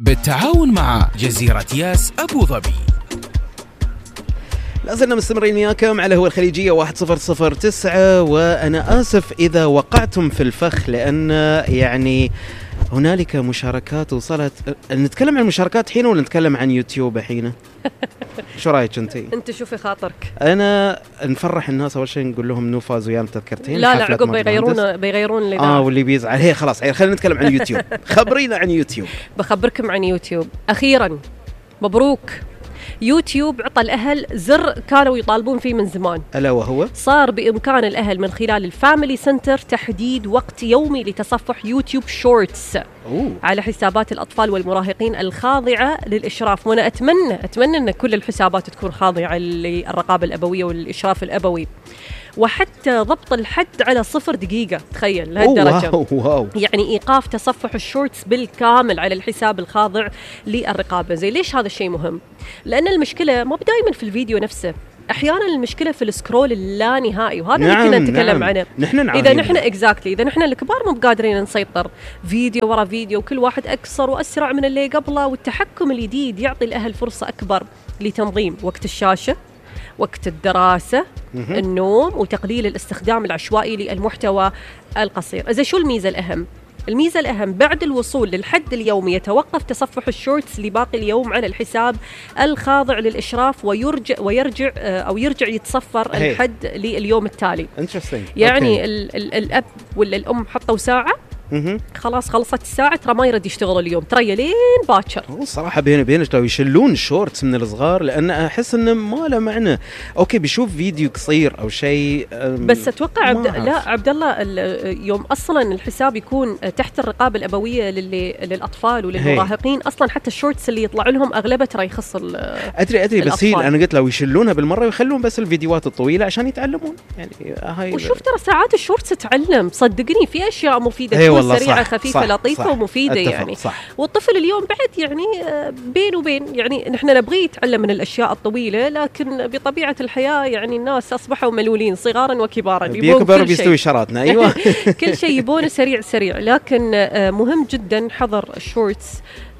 بالتعاون مع جزيرة ياس أبو ظبي. لازلنا مستمرين وياكم على هو الخليجية 1009. وأنا آسف إذا وقعتم في الفخ، لأن يعني هنالك مشاركات وصلت. نتكلم عن مشاركات حين ولا نتكلم عن يوتيوب حين؟ شو رايك انت شوفي خاطرك. انا نفرح الناس اول شيء نقول لهم انه فازوا ويانا تذكرتين. لا عقب بيغيرون الاذاعه. واللي بيزعل هي خلاص. خلينا نتكلم عن يوتيوب. خبرينا عن يوتيوب. بخبركم عن يوتيوب. اخيرا مبروك، يوتيوب عطى الأهل زر كانوا يطالبون فيه من زمان، ألا وهو صار بإمكان الأهل من خلال الفاميلي سنتر تحديد وقت يومي لتصفح يوتيوب شورتس على حسابات الأطفال والمراهقين الخاضعة للإشراف. وأنا أتمنى أن كل الحسابات تكون خاضعة للرقابة الأبوية والإشراف الأبوي، وحتى ضبط الحد على 0 دقيقة. تخيل لهالدرجة. واو. يعني إيقاف تصفح الشورتس بالكامل على الحساب الخاضع للرقابة. زي ليش هذا الشيء مهم؟ لأن المشكلة مو دائما في الفيديو نفسه، أحيانا المشكلة في السكرول اللانهائي، وهذا اللي كنا نتكلم عنه. إذا نحن إذا نحن الكبار مو قادرين نسيطر فيديو ورا فيديو، وكل واحد أقصر وأسرع من اللي قبله، والتحكم الجديد يعطي الأهل فرصة أكبر لتنظيم وقت الشاشة، وقت الدراسة، النوم، وتقليل الاستخدام العشوائي للمحتوى القصير. إذا شو الميزة الأهم؟ الميزة الأهم بعد الوصول للحد اليومي يتوقف تصفح الشورتس لباقي اليوم على الحساب الخاضع للإشراف، ويرجع يتصفر الحد لليوم التالي. يعني الأب ولا الأم حطوا ساعة، خلاص خلصت الساعة، ترى ما يرد يشتغل اليوم، ترى لين باكر. صراحة بيني وبينك لو يشلون الشورتس من الصغار، لأن أحس إنه ما له معنى. أوكي بيشوف فيديو قصير أو شيء، بس أتوقع عبد الله يوم أصلا الحساب يكون تحت الرقابة الأبوية للأطفال وللمراهقين، أصلا حتى الشورتس اللي يطلع لهم أغلبها ترى يخص أدري بس هي أنا قلت لو يشلونها بالمرة ويخلون بس الفيديوهات الطويلة عشان يتعلمون. يعني هاي وشوف ترى ساعات الشورتس تتعلم، صدقني في أشياء مفيدة، سريعة خفيفة لطيفة ومفيدة يعني. والطفل اليوم بعد يعني بين وبين، يعني نحن نبغي يتعلم من الأشياء الطويلة، لكن بطبيعة الحياة يعني الناس أصبحوا ملولين صغارا وكبارا، بيكبر بيستوي شراتنا. أيوة. كل شيء يبونه سريع. لكن مهم جدا حظر الشورتس.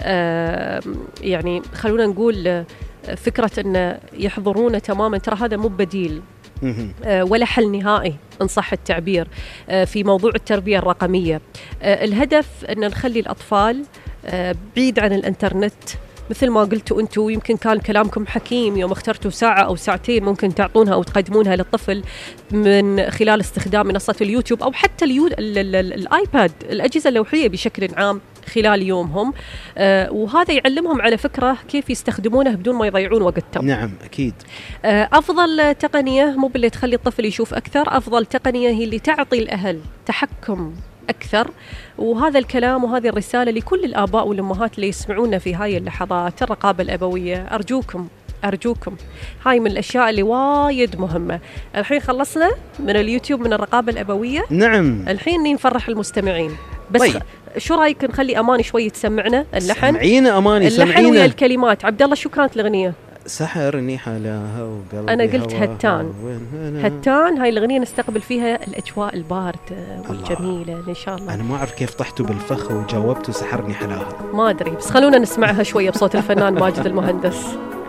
يعني خلونا نقول فكرة أن يحضرونه تماما، ترى هذا مو بديل ولا حل نهائي إن صح التعبير في موضوع التربية الرقمية. الهدف أن نخلي الأطفال بعيد عن الإنترنت، مثل ما قلتوا أنتوا. يمكن كان كلامكم حكيم يوم اخترتوا ساعة أو ساعتين ممكن تعطونها أو تقدمونها للطفل من خلال استخدام منصة اليوتيوب، أو حتى الآيباد، الأجهزة اللوحية بشكل عام خلال يومهم. وهذا يعلمهم على فكرة كيف يستخدمونه بدون ما يضيعون وقتهم. نعم أكيد. أفضل تقنية مو باللي تخلي الطفل يشوف أكثر، أفضل تقنية هي اللي تعطي الأهل تحكم أكثر. وهذا الكلام وهذه الرسالة لكل الآباء والأمهات اللي يسمعونا في هاي اللحظات. الرقابة الأبوية أرجوكم هاي من الأشياء اللي وايد مهمة. الحين خلصنا من اليوتيوب من الرقابة الأبوية. نعم. الحين نفرح المستمعين. بس طيب. شو رأيك نخلي أماني شوي تسمعنا اللحن؟ سمعينا أماني، اللحن ويا الكلمات. عبد الله شو كانت الأغنية؟ سحرني حلاها وقلبي. أنا قلت هتان. هاي الأغنية نستقبل فيها الأجواء الباردة والجميلة إن شاء الله. أنا ما أعرف كيف طحتوا بالفخ وجاوبتوا سحرني حلاها، ما أدري، بس خلونا نسمعها شوية بصوت الفنان ماجد المهندس.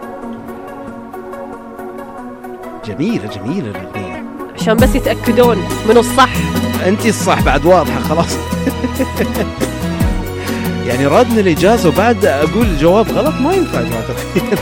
جميلة الأغنية، عشان بس يتأكدون من الصح. أنتي الصح بعد واضحة خلاص. يعني رادنا الإجازة وبعد أقول الجواب غلط، ما ينفع.